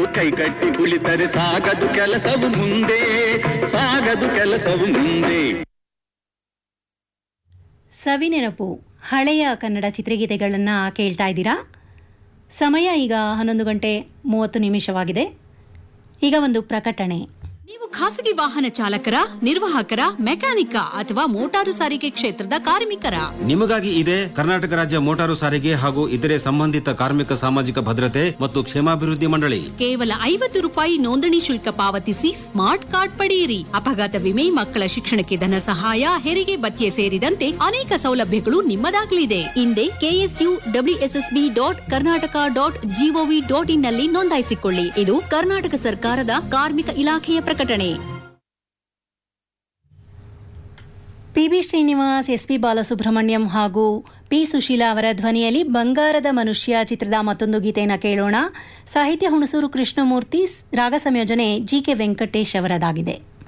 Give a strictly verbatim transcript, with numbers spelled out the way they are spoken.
ಕೈಕಟ್ಟಿ ಕುಳಿತರೆ ಸಾಗದು ಕೆಲಸವು ಮುಂದೆ, ಸಾಗದು ಕೆಲಸವು ಮುಂದೆ. ಸವಿನೆನಪು ಹಳೆಯ ಕನ್ನಡ ಚಿತ್ರಗೀತೆಗಳನ್ನು ಕೇಳ್ತಾ ಇದ್ದೀರಾ. ಸಮಯ ಈಗ ಹನ್ನೊಂದು ಗಂಟೆ ಮೂವತ್ತು ನಿಮಿಷವಾಗಿದೆ. ಈಗ ಒಂದು ಪ್ರಕಟಣೆ. ನೀವು ಖಾಸಗಿ ವಾಹನ ಚಾಲಕರ, ನಿರ್ವಾಹಕರ, ಮೆಕ್ಯಾನಿಕ ಅಥವಾ ಮೋಟಾರು ಸಾರಿಗೆ ಕ್ಷೇತ್ರದ ಕಾರ್ಮಿಕರ? ನಿಮಗಾಗಿ ಇದೆ ಕರ್ನಾಟಕ ರಾಜ್ಯ ಮೋಟಾರು ಸಾರಿಗೆ ಹಾಗೂ ಇತರೆ ಸಂಬಂಧಿತ ಕಾರ್ಮಿಕ ಸಾಮಾಜಿಕ ಭದ್ರತೆ ಮತ್ತು ಕ್ಷೇಮಾಭಿವೃದ್ಧಿ ಮಂಡಳಿ. ಕೇವಲ ಐವತ್ತು ರೂಪಾಯಿ ನೋಂದಣಿ ಶುಲ್ಕ ಪಾವತಿಸಿ ಸ್ಮಾರ್ಟ್ ಕಾರ್ಡ್ ಪಡೆಯಿರಿ. ಅಪಘಾತ ವಿಮೆ, ಮಕ್ಕಳ ಶಿಕ್ಷಣಕ್ಕೆ ಧನ ಸಹಾಯ, ಹೆರಿಗೆ ಭತ್ಯೆ ಸೇರಿದಂತೆ ಅನೇಕ ಸೌಲಭ್ಯಗಳು ನಿಮ್ಮದಾಗಲಿದೆ. ಹಿಂದೆ KSU WSSB dot Karnataka dot gov dot in ನಲ್ಲಿ ನೋಂದಾಯಿಸಿಕೊಳ್ಳಿ. ಇದು ಕರ್ನಾಟಕ ಸರ್ಕಾರದ ಕಾರ್ಮಿಕ ಇಲಾಖೆಯ ಪ್ರಕಟಣೆ. PB Srinivas, S P Balasubrahmanyam ಹಾಗೂ ಪಿ ಸುಶೀಲಾ ಅವರ ಧ್ವನಿಯಲ್ಲಿ ಬಂಗಾರದ ಮನುಷ್ಯ ಚಿತ್ರದ ಮತ್ತೊಂದು ಗೀತೆಯನ್ನು ಕೇಳೋಣ. ಸಾಹಿತ್ಯ ಹುಣಸೂರು ಕೃಷ್ಣಮೂರ್ತಿ, ರಾಗ ಸಂಯೋಜನೆ ಜಿ ಕೆ ವೆಂಕಟೇಶ್ ಅವರದಾಗಿದೆ.